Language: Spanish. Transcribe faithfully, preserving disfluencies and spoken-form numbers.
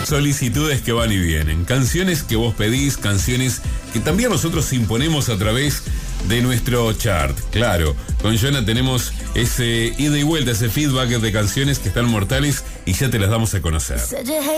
Solicitudes que van y vienen, canciones que vos pedís, canciones que también nosotros imponemos a través de nuestro chart. Claro, con Jonah tenemos ese ida y vuelta, ese feedback de canciones que están mortales y ya te las damos a conocer.